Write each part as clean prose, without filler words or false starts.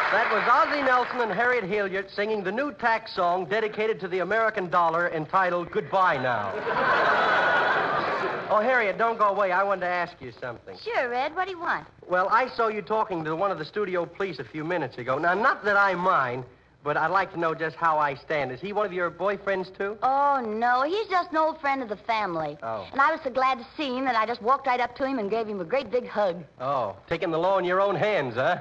That was Ozzie Nelson and Harriet Hilliard singing the new tax song dedicated to the American dollar entitled Goodbye Now. Oh, Harriet, don't go away. I wanted to ask you something. Sure, Red. What do you want? Well, I saw you talking to one of the studio police a few minutes ago. Now, not that I mind, but I'd like to know just how I stand. Is he one of your boyfriends, too? Oh, no. He's just an old friend of the family. Oh. And I was so glad to see him that I just walked right up to him and gave him a great big hug. Oh, taking the law in your own hands, huh?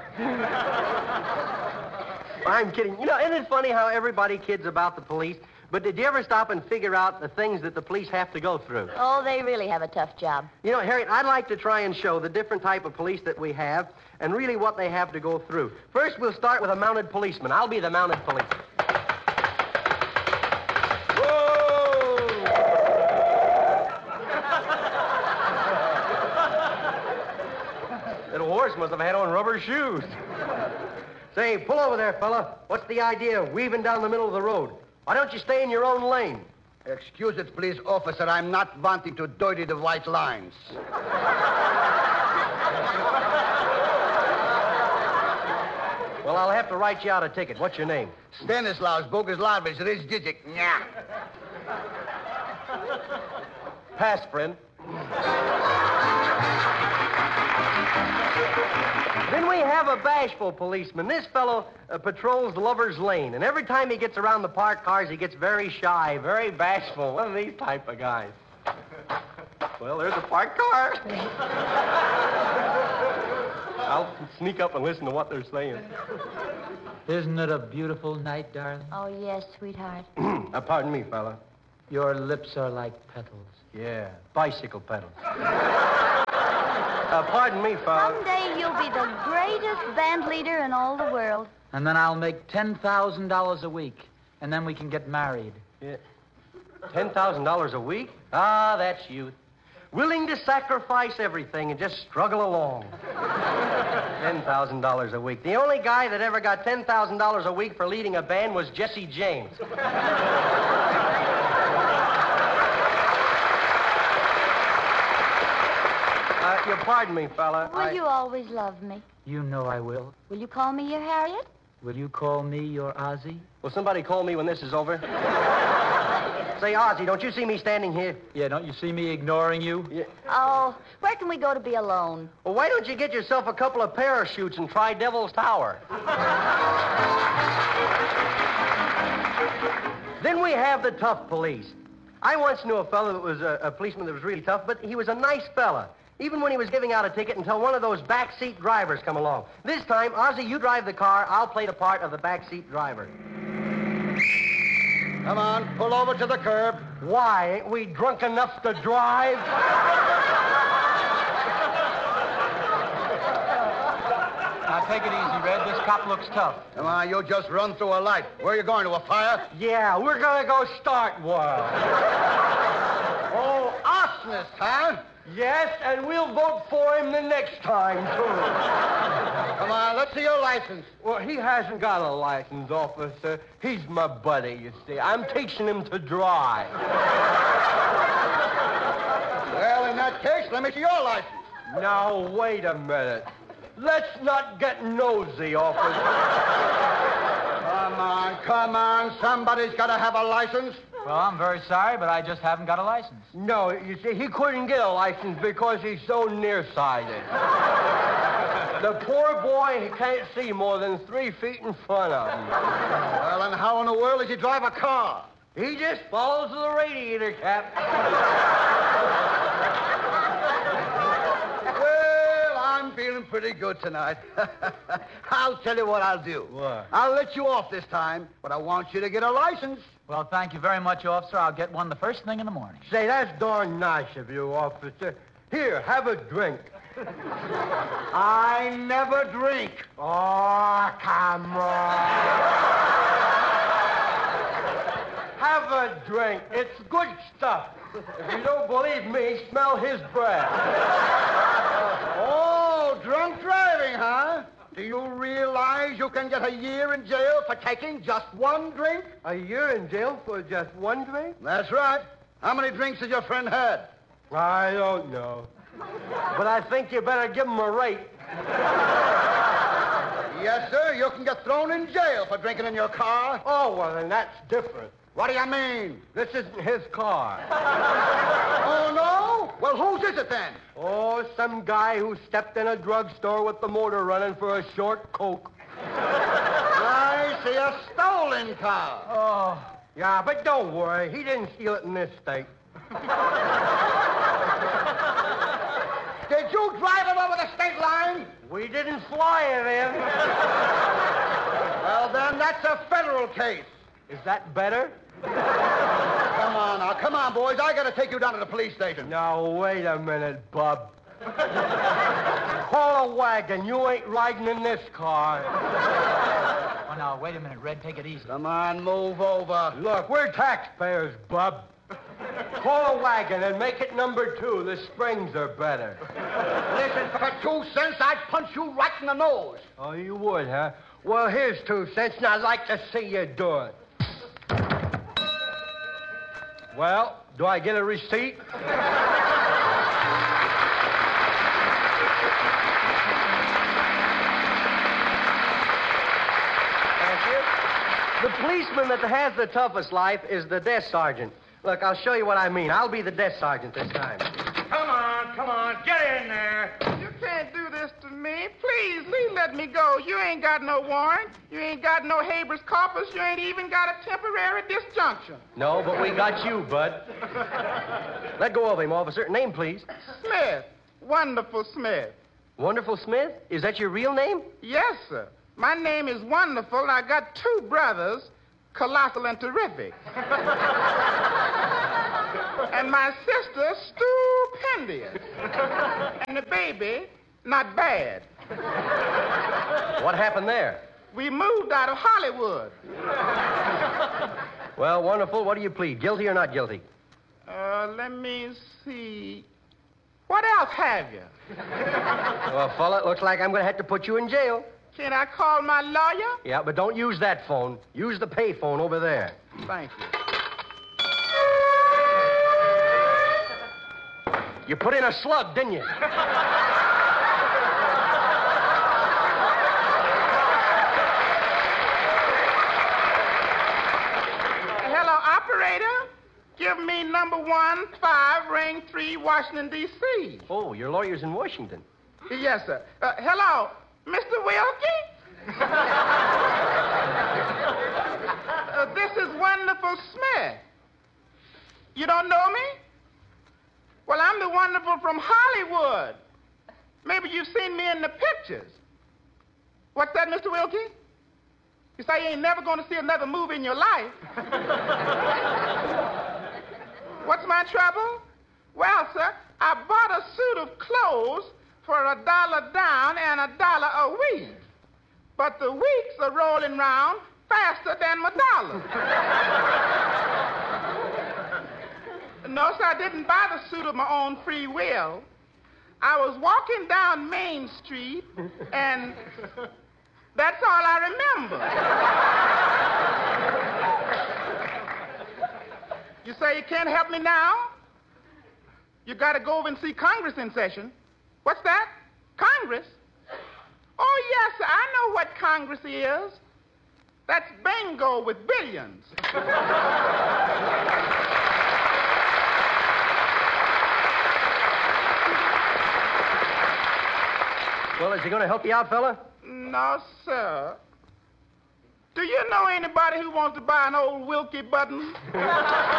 I'm kidding. You know, isn't it funny how everybody kids about the police? But did you ever stop and figure out the things that the police have to go through? Oh, they really have a tough job. You know, Harriet, I'd like to try and show the different type of police that we have and really what they have to go through. First, we'll start with a mounted policeman. I'll be the mounted policeman. Whoa! Little horse must have had on rubber shoes. Say, pull over there, fella. What's the idea of weaving down the middle of the road? Why don't you stay in your own lane? Excuse it, please, officer. I'm not wanting to dirty the white lines. Well, I'll have to write you out a ticket. What's your name? Stanislaus Boguslavich Rizdijic. Nya. Pass, friend. Then we have a bashful policeman. This fellow patrols Lover's Lane, and every time he gets around the parked cars, he gets very shy, very bashful. One of these type of guys. Well, there's a parked car. I'll sneak up and listen to what they're saying. Isn't it a beautiful night, darling? Oh, yes, sweetheart. Pardon me, fella. Your lips are like petals. Yeah, bicycle pedals. Pardon me, fella. Someday you'll be the greatest band leader in all the world. And then I'll make $10,000 a week, and then we can get married. Yeah. $10,000 a week? Ah, that's youth. Willing to sacrifice everything and just struggle along. $10,000 a week. The only guy that ever got $10,000 a week for leading a band was Jesse James. You pardon me, fella. Will you always love me? You know I will. Will you call me your Harriet? Will you call me your Ozzie? Will somebody call me when this is over? Say, Ozzie, don't you see me standing here? Yeah, don't you see me ignoring you? Yeah. Oh, where can we go to be alone? Well, why don't you get yourself a couple of parachutes and try Devil's Tower? Then we have the tough police. I once knew a fellow that was a policeman that was really tough, but he was a nice fella. Even when he was giving out a ticket until one of those backseat drivers come along. This time, Ozzie, you drive the car. I'll play the part of the backseat driver. Come on, pull over to the curb. Why? Ain't we drunk enough to drive? Now, take it easy, Red. This cop looks tough. Come on, you just run through a light. Where are you going, to a fire? Yeah, we're gonna go start one. Oh, arsonist, huh? Yes, and we'll vote for him the next time, too. Come on, let's see your license. Well, he hasn't got a license, officer. He's my buddy, you see. I'm teaching him to drive. Well, in that case, let me see your license. Now, wait a minute. Let's not get nosy, officer. Come on. Somebody's got to have a license. Well, I'm very sorry, but I just haven't got a license. No, you see, he couldn't get a license because he's so nearsighted. The poor boy, he can't see more than 3 feet in front of him. Well, and how in the world does he drive a car? He just follows the radiator cap. Well, I'm feeling pretty good tonight. I'll tell you what I'll do. What? I'll let you off this time, but I want you to get a license. Well, thank you very much, officer. I'll get one the first thing in the morning. Say, that's darn nice of you, officer. Here, have a drink. I never drink. Oh, come on. Have a drink. It's good stuff. If you don't believe me, smell his breath. Oh, drunk driving, huh? Do you realize you can get a year in jail for taking just one drink? A year in jail for just one drink? That's right. How many drinks has your friend had? I don't know. But I think you better give him a rate. Yes, sir. You can get thrown in jail for drinking in your car. Oh, well, then that's different. What do you mean? This isn't his car. Oh, no? Well, whose is it then? Oh, some guy who stepped in a drugstore with the motor running for a short Coke. I see a stolen car. Oh, yeah, but don't worry. He didn't steal it in this state. Did you drive it over the state line? We didn't fly it in. Well, then that's a federal case. Is that better? Come on now. Come on, boys. I got to take you down to the police station. Now, wait a minute, bub. Call a wagon. You ain't riding in this car. Oh, now, wait a minute, Red. Take it easy. Come on, move over. Look, we're taxpayers, bub. Call a wagon and make it number 2. The springs are better. Listen, for 2 cents, I'd punch you right in the nose. Oh, you would, huh? Well, here's 2 cents, and I'd like to see you do it. Well, do I get a receipt? Thank you. The policeman that has the toughest life is the desk sergeant. Look, I'll show you what I mean. I'll be the desk sergeant this time. Come on, get in there. You can't do this to me. Please let me go. You ain't got no warrant. You ain't got no habeas corpus. You ain't even got a temporary disjunction. No, but we got you, bud. Let go of him, officer. Name, please. Smith. Wonderful Smith. Wonderful Smith? Is that your real name? Yes, sir. My name is Wonderful, and I got 2 brothers, Colossal and Terrific. And my sister, Stupendous. And the baby, Not Bad. What happened there? We moved out of Hollywood. Well, Wonderful, what do you plead? Guilty or not guilty? Let me see. What else have you? Well, fella, it looks like I'm going to have to put you in jail. Can I call my lawyer? Yeah, but don't use that phone. Use the pay phone over there. Thank you. You put in a slug, didn't you? Hello, operator. Give me number 15, ring 3, Washington, D.C. Oh, your lawyer's in Washington. Yes, sir. Hello, Mr. Wilkie? This is Wonderful Smith. You don't know me? Well, I'm the Wonderful from Hollywood. Maybe you've seen me in the pictures. What's that, Mr. Wilkie? You say you ain't never going to see another movie in your life. What's my trouble? Well, sir, I bought a suit of clothes for $1 down and $1 a week. But the weeks are rolling round faster than my dollar. No, sir, I didn't buy the suit of my own free will. I was walking down Main Street, and that's all I remember. You say you can't help me now? You got to go over and see Congress in session. What's that? Congress? Oh, yes, sir, I know what Congress is. That's bingo with billions. Well, is he going to help you out, fella? No, sir. Do you know anybody who wants to buy an old Wilkie button?